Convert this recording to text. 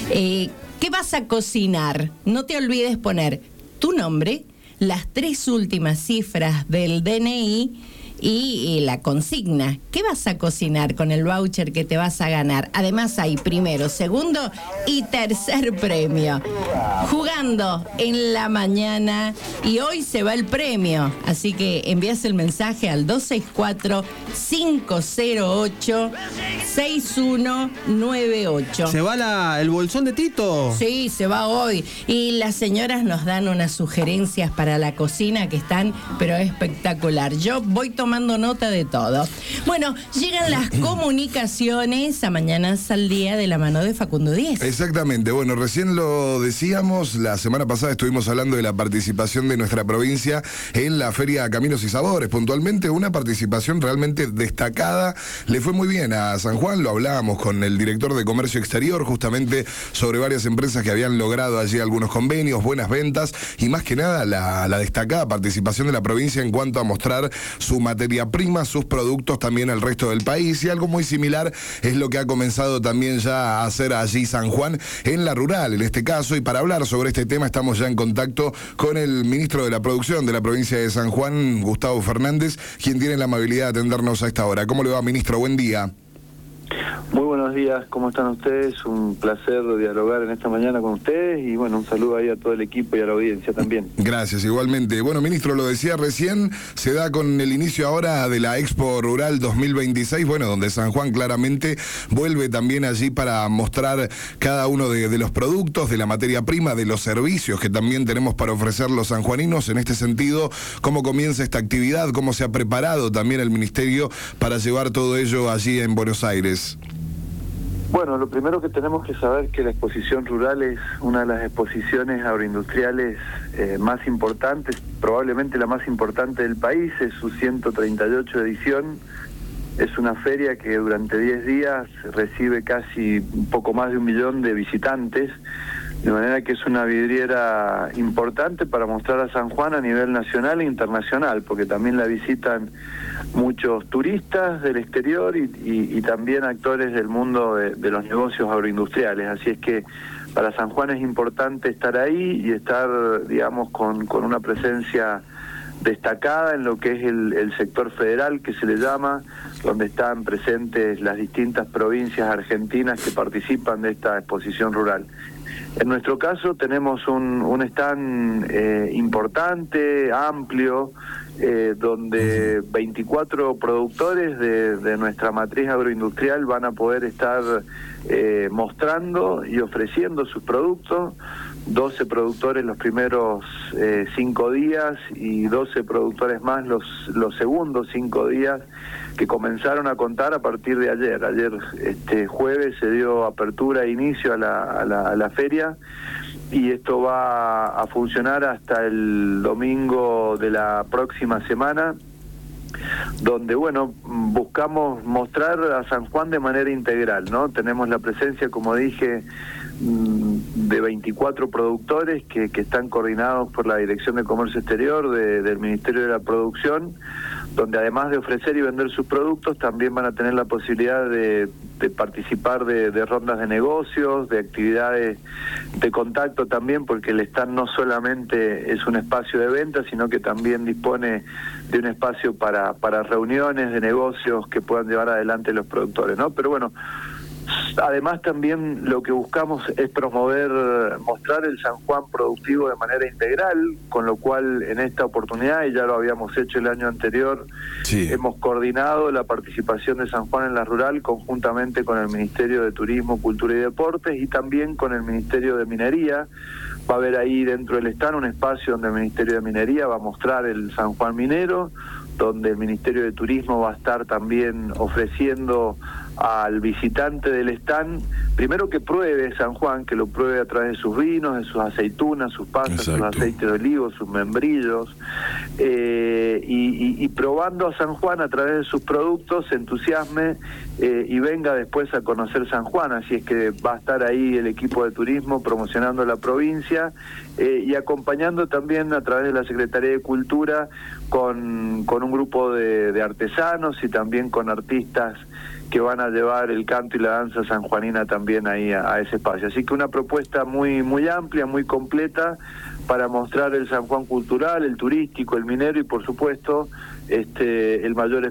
¿Qué vas a cocinar? No te olvides poner tu nombre, las 3 últimas cifras del DNI y la consigna. ¿Qué vas a cocinar con el voucher que te vas a ganar? Además hay primero, segundo y tercer premio. Jugando en la mañana y hoy se va el premio. Así que envías el mensaje al 264-508-6198. ¿Se va el bolsón de Tito? Sí, se va hoy. Y las señoras nos dan unas sugerencias para la cocina que están, pero espectacular. Yo voy tomando nota de todo. Bueno, llegan las comunicaciones a Mañanas al Día de la mano de Facundo Díez. Exactamente. Bueno, recién lo decíamos, la semana pasada estuvimos hablando de la participación de nuestra provincia en la Feria Caminos y Sabores. Puntualmente, una participación realmente destacada. Le fue muy bien a San Juan, lo hablábamos con el director de Comercio Exterior, justamente sobre varias empresas que habían logrado allí algunos convenios, buenas ventas y más que nada la destacada participación de la provincia en cuanto a mostrar su materia prima, sus productos también al resto del país, y algo muy similar es lo que ha comenzado también ya a hacer allí San Juan en la rural, en este caso. Y para hablar sobre este tema estamos ya en contacto con el ministro de la Producción de la provincia de San Juan, Gustavo Fernández, quien tiene la amabilidad de atendernos a esta hora. ¿Cómo le va, ministro? Buen día. Muy buenos días, ¿cómo están ustedes? Un placer dialogar en esta mañana con ustedes y bueno, un saludo ahí a todo el equipo y a la audiencia también. Gracias, igualmente. Bueno, ministro, lo decía recién, se da con el inicio ahora de la Expo Rural 2026, bueno, donde San Juan claramente vuelve también allí para mostrar cada uno de los productos, de la materia prima, de los servicios que también tenemos para ofrecer los sanjuaninos. En este sentido, ¿cómo comienza esta actividad? ¿Cómo se ha preparado también el ministerio para llevar todo ello allí en Buenos Aires? Bueno, lo primero que tenemos que saber es que la exposición rural es una de las exposiciones agroindustriales más importantes, probablemente la más importante del país, es su 138 edición. Es una feria que durante 10 días recibe casi un poco más de 1 millón de visitantes, de manera que es una vidriera importante para mostrar a San Juan a nivel nacional e internacional, porque también la visitan muchos turistas del exterior y también actores del mundo de los negocios agroindustriales. Así es que para San Juan es importante estar ahí y estar, digamos, con una presencia destacada en lo que es el sector federal, que se le llama, donde están presentes las distintas provincias argentinas que participan de esta exposición rural. En nuestro caso tenemos un stand importante, amplio, donde 24 productores de nuestra matriz agroindustrial van a poder estar mostrando y ofreciendo sus productos. 12 productores los primeros 5 días y 12 productores más los segundos 5 días, que comenzaron a contar a partir de ayer. Ayer, jueves, se dio apertura e inicio a la feria, y esto va a funcionar hasta el domingo de la próxima semana, donde, bueno, buscamos mostrar a San Juan de manera integral, ¿no? Tenemos la presencia, como dije, de 24 productores que están coordinados por la Dirección de Comercio Exterior del Ministerio de la Producción, donde además de ofrecer y vender sus productos, también van a tener la posibilidad de participar de rondas de negocios, de actividades de contacto también, porque el stand no solamente es un espacio de venta, sino que también dispone de un espacio para reuniones de negocios que puedan llevar adelante los productores, ¿no? Pero bueno, además también lo que buscamos es mostrar el San Juan productivo de manera integral, con lo cual en esta oportunidad, y ya lo habíamos hecho el año anterior, sí, hemos coordinado la participación de San Juan en la rural conjuntamente con el Ministerio de Turismo, Cultura y Deportes y también con el Ministerio de Minería. Va a haber ahí dentro del stand un espacio donde el Ministerio de Minería va a mostrar el San Juan minero, donde el Ministerio de Turismo va a estar también ofreciendo al visitante del stand, primero que pruebe San Juan, que lo pruebe a través de sus vinos, de sus aceitunas, sus pasas, sus aceites de olivo, sus membrillos, y probando a San Juan a través de sus productos, se entusiasme y venga después a conocer San Juan. Así es que va a estar ahí el equipo de turismo promocionando la provincia y acompañando también a través de la Secretaría de Cultura con un grupo de artesanos y también con artistas que van a llevar el canto y la danza sanjuanina también ahí a ese espacio. Así que una propuesta muy amplia, muy completa para mostrar el San Juan cultural, el turístico, el minero y por supuesto el mayor